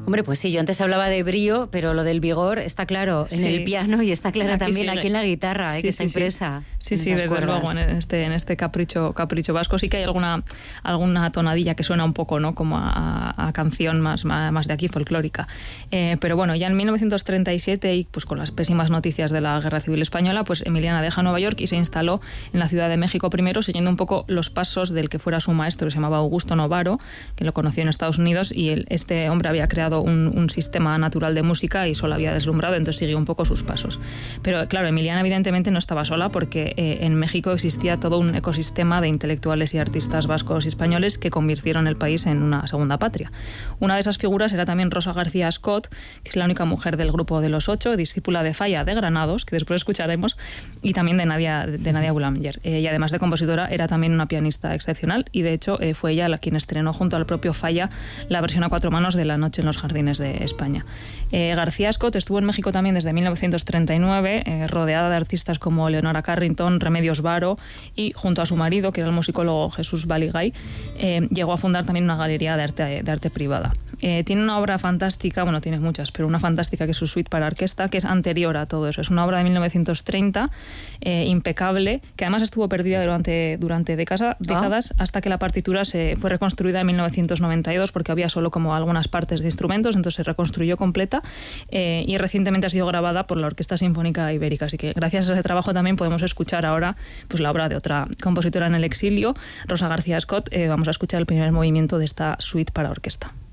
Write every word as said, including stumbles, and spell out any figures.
Hombre, pues sí, yo antes hablaba de brío, pero lo del vigor está claro en sí. el piano y está claro aquí también sí, aquí en la guitarra, sí, eh, que sí, está impresa. Sí, sí, sí desde cuerdas. luego en este, en este capricho, capricho vasco sí que hay alguna, alguna tonadilla que suena un poco, ¿no? Como a, a canción más, más, más de aquí, folclórica. Eh, pero bueno, ya en mil novecientos treinta y siete, y pues con las pésimas noticias de la Guerra Civil Española, pues Emiliana deja Nueva York y se instaló en la Ciudad de México primero, siguiendo un poco los pasos del que fuera su maestro, que se llamaba Augusto Novaro, que lo conoció en Estados Unidos, y él, este hombre había creado un, un sistema natural de música y solo había deslumbrado, entonces siguió un poco sus pasos. Pero claro, Emiliana evidentemente no estaba sola, porque eh, en México existía todo un ecosistema de intelectuales y artistas vascos y españoles que convirtieron el país en una segunda patria. Una de esas figuras era también Rosa García Scott, que es la única mujer del grupo de los ocho, discípula de Falla de Granados, que después escucharemos, y también de Nadia, de Nadia Boulanger. Eh, y además de compositora, era también una pianista excepcional, y de hecho eh, fue ella la quien estrenó junto al propio Falla la versión a cuatro manos de La noche en los jardines de España. Eh, García Scott estuvo en México también desde mil novecientos treinta y nueve, eh, rodeada de artistas como Leonora Carrington, Remedios Varo, y junto a su marido, que era el musicólogo Jesús Baligay, eh, llegó a fundar también una galería de arte, de arte privada. Eh, tiene una obra fantástica, bueno, tiene muchas, pero una fantástica que es su suite para orquesta, que es anterior a todo eso. Es una obra de mil novecientos treinta, eh, impecable, que además estuvo perdida durante, durante décadas, décadas ah. hasta que la partitura se fue reconstruida en mil novecientos noventa y dos, porque había solo como algunas partes de instrumentos, entonces se reconstruyó completa, eh, y recientemente ha sido grabada por la Orquesta Sinfónica Ibérica. Así que gracias a ese trabajo también podemos escuchar ahora pues, la obra de otra compositora en el exilio, Rosa García Scott. Eh, vamos a escuchar el primer movimiento de esta suite para orquesta.